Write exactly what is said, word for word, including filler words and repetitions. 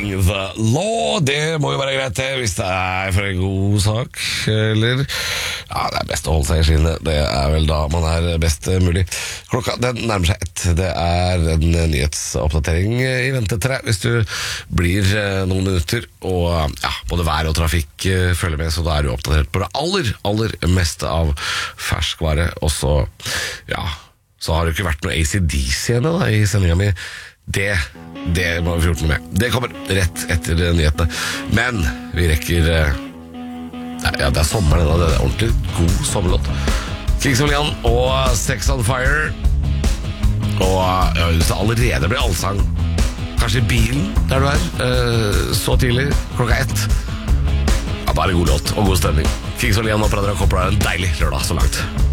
The Law, det må jo være greit det, hvis det er for en god sak, eller ja, det er best å holde seg i skinnet, det er vel da man er best mulig. Klokka, den nærmer seg ett, det er en nyhetsoppdatering i vente til deg, hvis du blir noen minutter, og ja, både vær og trafikk følger med, så da er du oppdatert på det aller, aller meste av ferskvare, og så, ja, så har det ikke vært noe A C D C ennå da, i sendingen min. Det, det må vi få gjort noe med. Det kommer rett etter nyhetene. Men vi rekker ja, det er sommeren da. Det er ordentlig god sommerlåt. Kings of Leon og Sex on Fire. Og ja, hvis det allerede blir allsang, kanskje i bilen der du er, så tidlig, klokka ett. Ja, bare god låt og god stemning. Kings of Leon og Pradra Koppla er en deilig lørdag så langt.